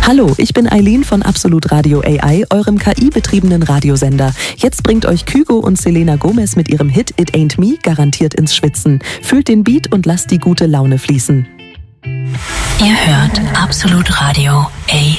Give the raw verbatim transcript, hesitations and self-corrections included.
Hallo, ich bin Eileen von Absolut Radio A I, eurem K I-betriebenen Radiosender. Jetzt bringt euch Kygo und Selena Gomez mit ihrem Hit It Ain't Me garantiert ins Schwitzen. Fühlt den Beat und lasst die gute Laune fließen. Ihr hört Absolut Radio A I.